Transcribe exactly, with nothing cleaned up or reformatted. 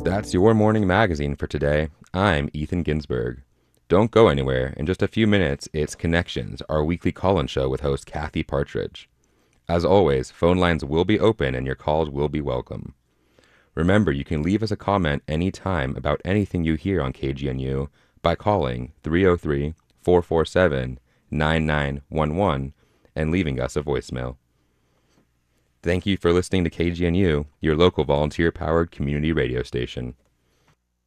That's your morning magazine for today. I'm Ethan Ginsberg. Don't go anywhere. In just a few minutes, it's Connections, our weekly call-in show with host Kathy Partridge. As always, phone lines will be open and your calls will be welcome. Remember, you can leave us a comment anytime about anything you hear on K G N U by calling three oh three, four four seven, nine nine one one and leaving us a voicemail. Thank you for listening to K G N U, your local volunteer-powered community radio station.